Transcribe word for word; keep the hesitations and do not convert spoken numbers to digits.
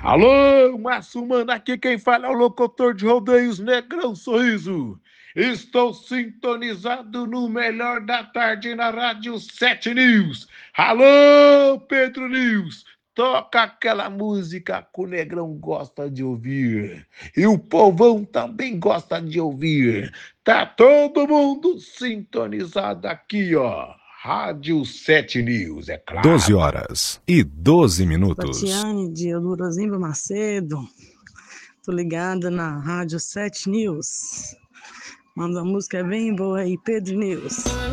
Alô, Márcio Mano, aqui quem fala é o locutor de rodeios Negrão Sorriso. Estou sintonizado no melhor da tarde na Rádio sete News. Alô, Pedro News, toca aquela música que o Negrão gosta de ouvir. E o povão também gosta de ouvir. Tá todo mundo sintonizado aqui, ó. Rádio sete News, é doze claro. horas e doze minutos. Tatiane de Eudorozimba Macedo. Tô ligada na Rádio sete News. Manda uma música bem boa aí, Pedro News.